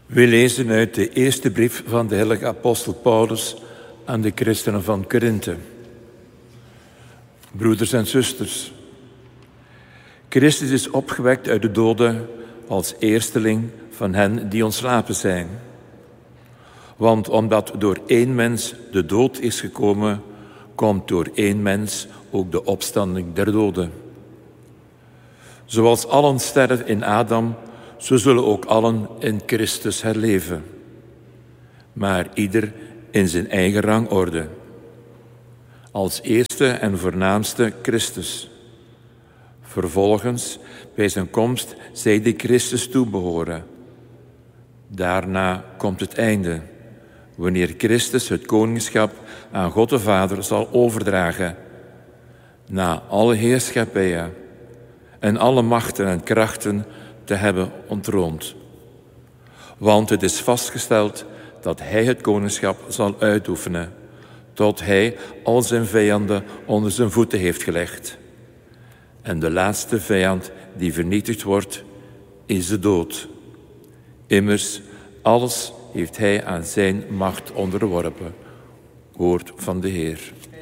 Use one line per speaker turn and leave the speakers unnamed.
We lezen uit de eerste brief van de heilige apostel Paulus aan de christenen van Korinthe. Broeders en zusters, Christus is opgewekt uit de doden als eersteling van hen die ontslapen zijn. Want omdat door één mens de dood is gekomen, komt door één mens ook de opstanding der doden. Zoals allen sterven in Adam, zo zullen ook allen in Christus herleven. Maar ieder in zijn eigen rangorde. Als eerste en voornaamste Christus. Vervolgens, bij zijn komst, zij die Christus toebehoren. Daarna komt het einde, wanneer Christus het koningschap aan God de Vader zal overdragen, na alle heerschappijen en alle machten en krachten te hebben ontroond. Want het is vastgesteld dat hij het koningschap zal uitoefenen, tot hij al zijn vijanden onder zijn voeten heeft gelegd. En de laatste vijand die vernietigd wordt, is de dood. Immers, alles heeft hij aan zijn macht onderworpen. Woord van de Heer.